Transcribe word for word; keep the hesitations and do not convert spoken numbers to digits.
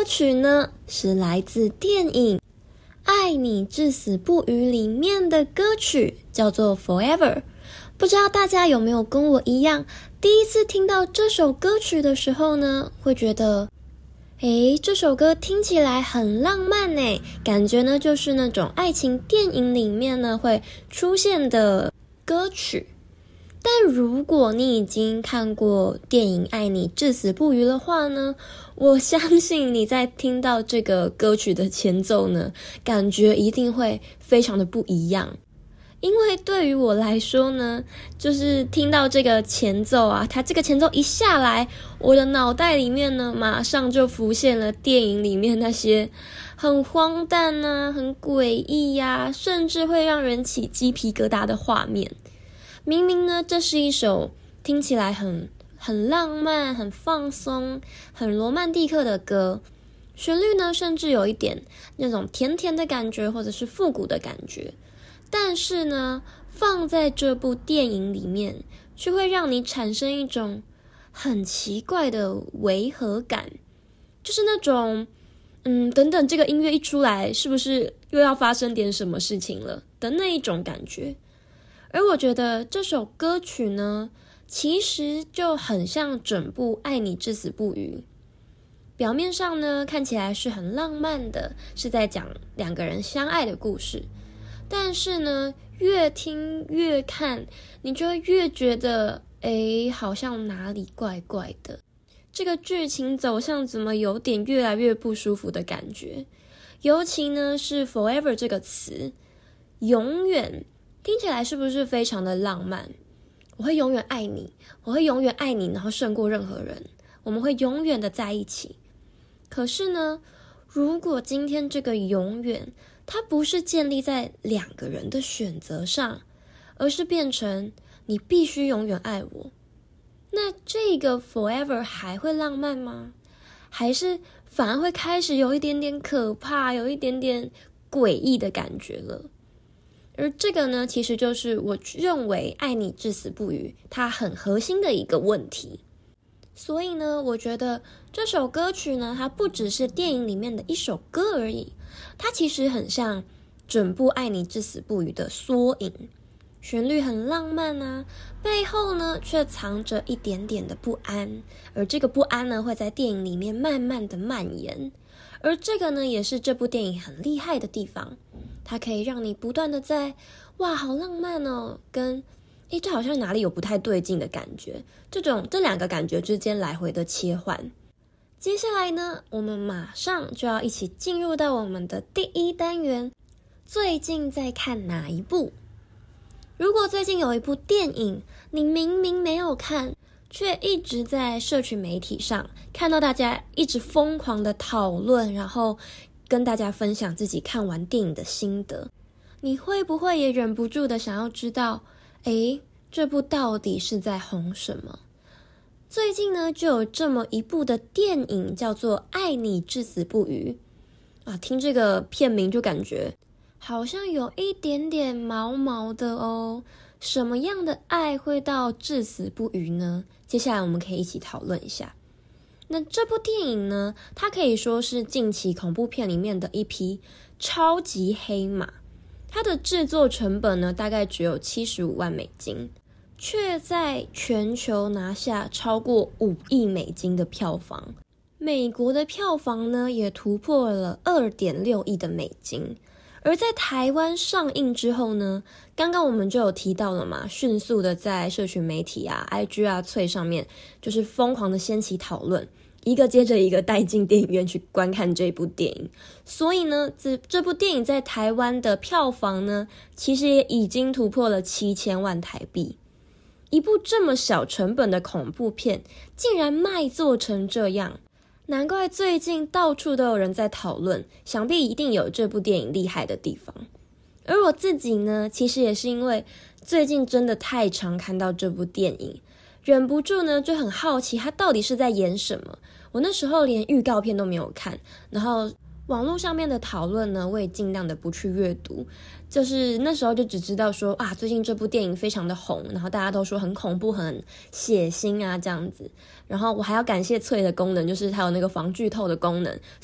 曲呢，是来自电影《爱你至死不渝》里面的歌曲，叫做 Forever。 不知道大家有没有跟我一样，第一次听到这首歌曲的时候呢，会觉得诶，这首歌听起来很浪漫耶，感觉呢就是那种爱情电影里面呢会出现的歌曲。但如果你已经看过电影《爱你至死不渝》的话呢，我相信你在听到这个歌曲的前奏呢，感觉一定会非常的不一样。因为对于我来说呢，就是听到这个前奏啊，它这个前奏一下来，我的脑袋里面呢，马上就浮现了电影里面那些很荒诞啊、很诡异呀、啊，甚至会让人起鸡皮疙瘩的画面。明明呢，这是一首听起来很很浪漫、很放松、很罗曼蒂克的歌，旋律呢，甚至有一点那种甜甜的感觉，或者是复古的感觉。但是呢，放在这部电影里面，却会让你产生一种很奇怪的违和感，就是那种，嗯，等等，这个音乐一出来，是不是又要发生点什么事情了的那一种感觉。而我觉得这首歌曲呢，其实就很像整部《爱你至死不渝》。表面上呢，看起来是很浪漫的，是在讲两个人相爱的故事。但是呢，越听越看，你就会越觉得，诶，好像哪里怪怪的。这个剧情走向怎么有点越来越不舒服的感觉。尤其呢，是 forever 这个词，永远。听起来是不是非常的浪漫？我会永远爱你，我会永远爱你，然后胜过任何人，我们会永远的在一起。可是呢，如果今天这个永远，它不是建立在两个人的选择上，而是变成你必须永远爱我，那这个 forever 还会浪漫吗？还是反而会开始有一点点可怕，有一点点诡异的感觉了？而这个呢，其实就是我认为爱你至死不渝它很核心的一个问题。所以呢，我觉得这首歌曲呢，它不只是电影里面的一首歌而已，它其实很像整部爱你至死不渝的缩影。旋律很浪漫啊，背后呢却藏着一点点的不安，而这个不安呢会在电影里面慢慢的蔓延。而这个呢也是这部电影很厉害的地方，它可以让你不断的在哇好浪漫哦，跟诶这好像哪里有不太对劲的感觉，这种这两个感觉之间来回的切换。接下来呢，我们马上就要一起进入到我们的第一单元，最近在看哪一部？如果最近有一部电影你明明没有看，却一直在社群媒体上看到大家一直疯狂的讨论，然后跟大家分享自己看完电影的心得，你会不会也忍不住的想要知道，诶，这部到底是在红什么？最近呢，就有这么一部的电影叫做《爱你至死不渝》啊，听这个片名就感觉好像有一点点毛毛的哦。什么样的爱会到至死不渝呢？接下来我们可以一起讨论一下。那这部电影呢，它可以说是近期恐怖片里面的一匹超级黑马。它的制作成本呢，大概只有七十五万美金，却在全球拿下超过五亿美金的票房。美国的票房呢，也突破了 二点六亿的美金。而在台湾上映之后呢，刚刚我们就有提到了嘛，迅速的在社群媒体啊 I G 啊脆上面就是疯狂的掀起讨论，一个接着一个带进电影院去观看这部电影。所以呢，这这部电影在台湾的票房呢，其实也已经突破了七千万台币。一部这么小成本的恐怖片竟然卖座成这样，难怪最近到处都有人在讨论，想必一定有这部电影厉害的地方。而我自己呢，其实也是因为最近真的太常看到这部电影，忍不住呢就很好奇它到底是在演什么。我那时候连预告片都没有看，然后网络上面的讨论呢，我也尽量的不去阅读，就是那时候就只知道说啊，最近这部电影非常的红，然后大家都说很恐怖、很血腥啊这样子。然后我还要感谢脆的功能，就是它有那个防剧透的功能，